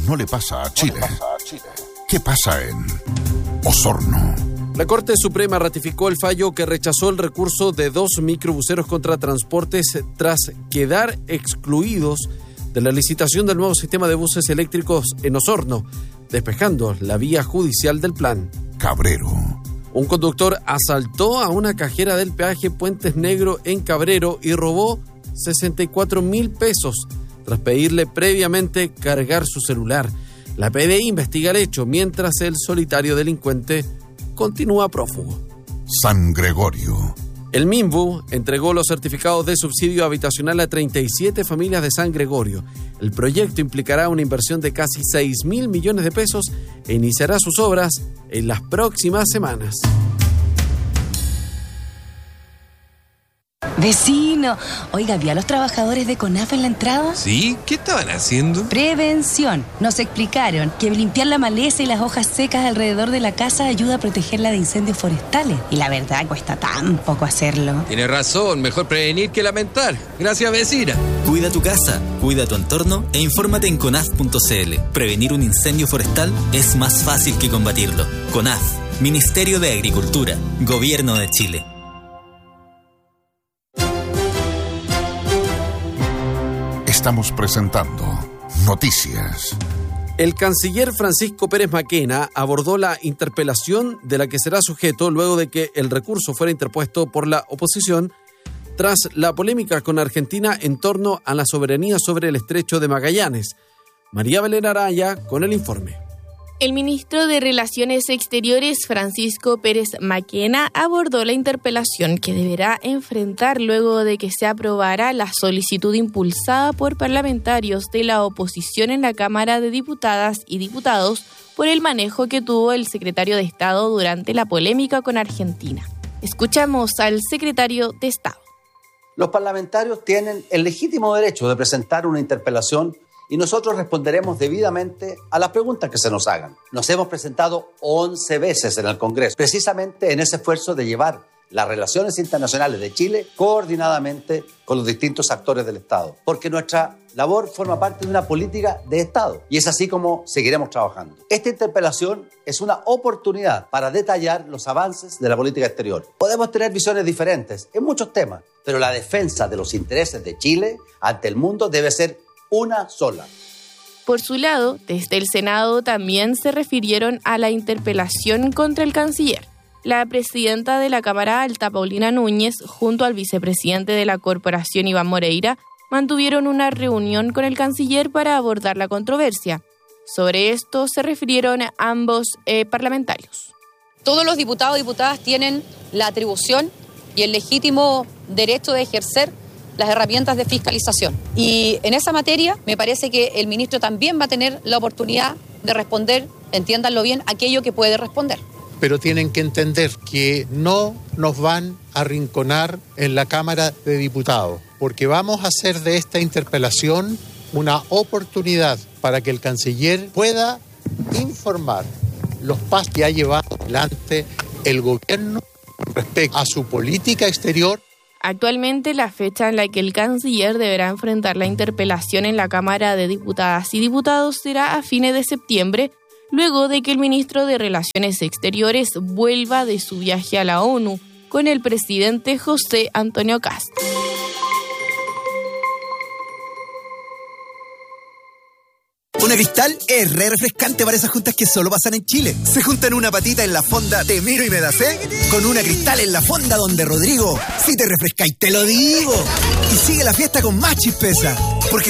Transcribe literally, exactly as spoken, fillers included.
no le pasa a Chile. ¿Qué pasa en Osorno? La Corte Suprema ratificó el fallo que rechazó el recurso de dos microbuseros contra Transportes tras quedar excluidos de la licitación del nuevo sistema de buses eléctricos en Osorno, despejando la vía judicial del plan. Cabrero. Un conductor asaltó a una cajera del peaje Puentes Negro en Cabrero y robó sesenta y cuatro mil pesos tras pedirle previamente cargar su celular. La P D I investiga el hecho mientras el solitario delincuente continúa prófugo. San Gregorio. El MINBU entregó los certificados de subsidio habitacional a treinta y siete familias de San Gregorio. El proyecto implicará una inversión de casi seis mil millones de pesos e iniciará sus obras en las próximas semanas. Vecino, oiga, ¿vio a los trabajadores de CONAF en la entrada? Sí, ¿qué estaban haciendo? Prevención. Nos explicaron que limpiar la maleza y las hojas secas alrededor de la casa ayuda a protegerla de incendios forestales. Y la verdad, cuesta tan poco hacerlo. Tiene razón, mejor prevenir que lamentar. Gracias, vecina. Cuida tu casa, cuida tu entorno e infórmate en conaf punto c l. Prevenir un incendio forestal es más fácil que combatirlo. CONAF, Ministerio de Agricultura, Gobierno de Chile. Estamos presentando Noticias. El canciller Francisco Pérez Maquena abordó la interpelación de la que será sujeto luego de que el recurso fuera interpuesto por la oposición tras la polémica con Argentina en torno a la soberanía sobre el estrecho de Magallanes. María Belén Araya con el informe. El ministro de Relaciones Exteriores, Francisco Pérez Maquena, abordó la interpelación que deberá enfrentar luego de que se aprobara la solicitud impulsada por parlamentarios de la oposición en la Cámara de Diputadas y Diputados por el manejo que tuvo el secretario de Estado durante la polémica con Argentina. Escuchamos al secretario de Estado. Los parlamentarios tienen el legítimo derecho de presentar una interpelación y nosotros responderemos debidamente a las preguntas que se nos hagan. Nos hemos presentado once veces en el Congreso, precisamente en ese esfuerzo de llevar las relaciones internacionales de Chile coordinadamente con los distintos actores del Estado, porque nuestra labor forma parte de una política de Estado y es así como seguiremos trabajando. Esta interpelación es una oportunidad para detallar los avances de la política exterior. Podemos tener visiones diferentes en muchos temas, pero la defensa de los intereses de Chile ante el mundo debe ser una sola. Por su lado, desde el Senado también se refirieron a la interpelación contra el canciller. La presidenta de la Cámara Alta, Paulina Núñez, junto al vicepresidente de la Corporación, Iván Moreira, mantuvieron una reunión con el canciller para abordar la controversia. Sobre esto se refirieron ambos eh, parlamentarios. Todos los diputados y diputadas tienen la atribución y el legítimo derecho de ejercer las herramientas de fiscalización. Y en esa materia me parece que el ministro también va a tener la oportunidad de responder, entiéndanlo bien, aquello que puede responder. Pero tienen que entender que no nos van a arrinconar en la Cámara de Diputados, porque vamos a hacer de esta interpelación una oportunidad para que el canciller pueda informar los pasos que ha llevado adelante el gobierno respecto a su política exterior. Actualmente, la fecha en la que el canciller deberá enfrentar la interpelación en la Cámara de Diputadas y Diputados será a fines de septiembre, luego de que el ministro de Relaciones Exteriores vuelva de su viaje a la ONU con el presidente José Antonio Kast. Una Cristal es re refrescante para esas juntas que solo pasan en Chile. Se juntan una patita en la fonda Te Miro y Me Da Fe, con una Cristal en la fonda donde Rodrigo, si te refrescáis te lo digo. Y sigue la fiesta con más chispeza, porque